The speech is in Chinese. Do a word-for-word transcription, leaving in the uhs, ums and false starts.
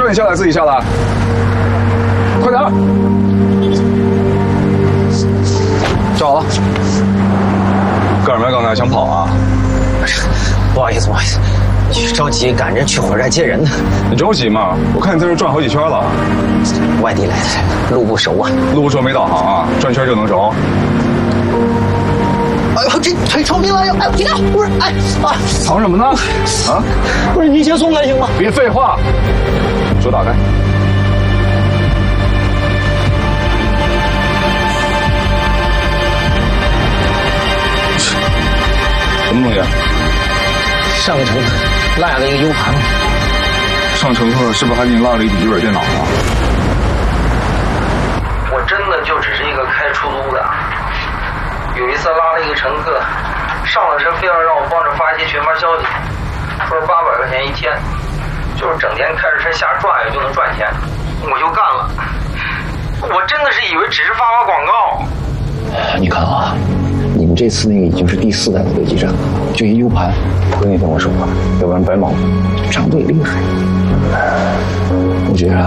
你下来，自己下来，快点！站好了。干什么呀？刚才想跑啊？ 不好意思，不好意思，着急赶着去火车站接人呢。 你着急吗？我看你在这转好几圈了。 外地来的，路不熟啊。 路不熟没导航啊，转圈就能着。 哎呦，这腿抽筋了！哎，停下！不是，哎啊， 藏什么呢？啊， 不是你先松开行吗？ 别废话，手打开。什么东西？ 上个乘客落下的一个 U 盘。 上乘客是不是还给你落了一笔记本电脑啊？ 我真的就只是一个开出租的。有一次拉了一个乘客，上了车非要让我帮着发一些群发消息，说是八百块钱一天，就是整天开着车瞎转悠就能赚钱，我就干了。我真的是以为只是发发广告。 你看啊，你们这次那个已经是第四代的飞机站了，就一 U 盘，不跟你动我手啊，要不然白忙。长得也厉害，我觉得啊。